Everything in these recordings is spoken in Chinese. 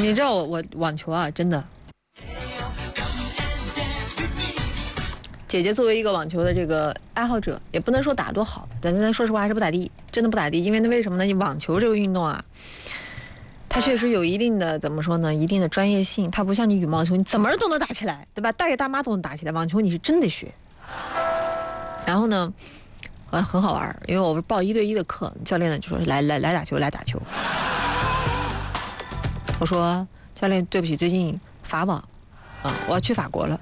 你知道我网球啊，真的，姐姐作为一个网球的这个爱好者，也不能说打多好，但是说实话还是不咋地，真的不咋地。因为那为什么呢？你网球这个运动啊，它确实有一定的怎么说呢？一定的专业性，它不像你羽毛球，你怎么都能打起来，对吧？大爷大妈都能打起来，网球你是真得学。然后呢，很好玩，因为我报1对1的课，教练呢就说来打球，来打球。我说教练，对不起，最近法网啊，我要去法国了。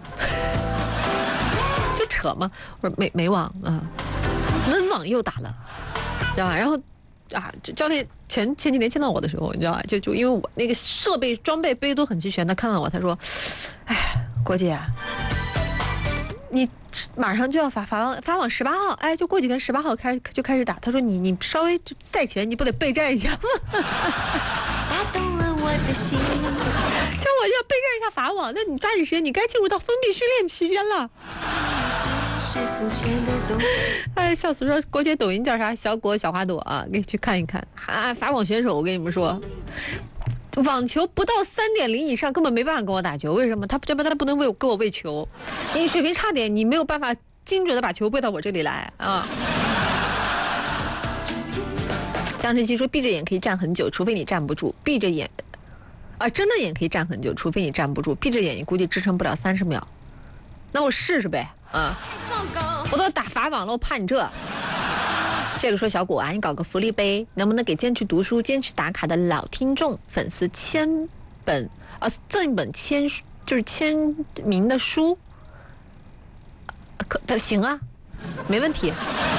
就扯嘛，我说没网啊，温网又打了，知道吧？然后啊，教练前几年见到我的时候，你知道吧？就因为我那个设备装备背都很齐全，他看到我，他说：“哎，郭姐啊，你马上就要法网18号，哎，就过几天18号就开始打。他说你稍微赛前你不得备战一下吗？”打动了我的心。叫我要备战一下法网，那你抓紧时间，你该进入到封闭训练期间了。哎，笑死！说郭姐抖音叫啥？小果小花朵啊，给你去看一看啊！法网选手，我跟你们说，网球不到3.0以上根本没办法跟我打球，为什么？他不能给我喂球，你水平差点，你没有办法精准的把球喂到我这里来啊。江晨曦说，闭着眼可以站很久，除非你站不住；闭着眼，睁着眼可以站很久，除非你站不住；闭着眼你估计支撑不了30秒。那我试试呗啊！我都打法网了，我怕你这。这个说小果啊，你搞个福利杯，能不能给坚持读书、坚持打卡的老听众、粉丝签本啊，赠一本签名的书？行啊，没问题，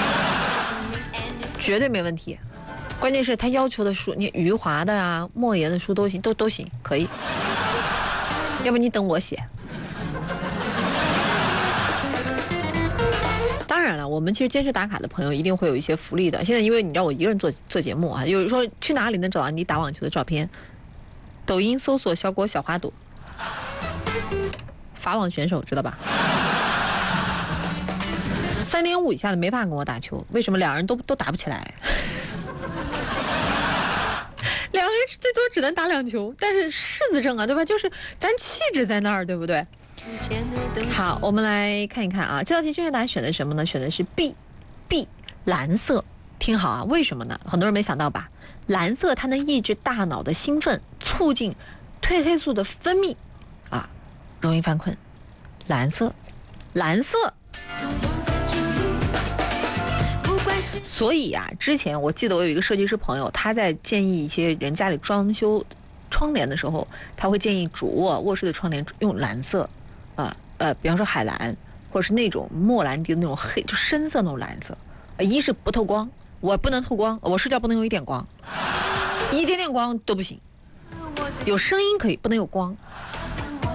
绝对没问题。关键是他要求的书，你余华的啊、莫言的书都行，都行，可以。要不你等我写。当然了，我们其实坚持打卡的朋友一定会有一些福利的。现在因为你知道我一个人做节目啊，有人说去哪里能找到你打网球的照片？抖音搜索小果小花朵，法网选手知道吧？3.5以下的没办法跟我打球，为什么？两人都打不起来。两人最多只能打2球，但是柿子症啊，对吧？就是咱气质在那儿，对不对？好，我们来看一看啊，这道题正确答案选的什么呢？选的是 B， 蓝色。听好啊，为什么呢？很多人没想到吧？蓝色它能抑制大脑的兴奋，促进褪黑素的分泌啊，容易犯困。蓝色。所以啊，之前我记得我有一个设计师朋友，他在建议一些人家里装修窗帘的时候，他会建议主卧室的窗帘用蓝色，比方说海蓝，或者是那种莫兰迪的那种黑，就深色那种蓝色。一是不透光，我不能透光，我睡觉不能有一点光，一点点光都不行。有声音可以，不能有光。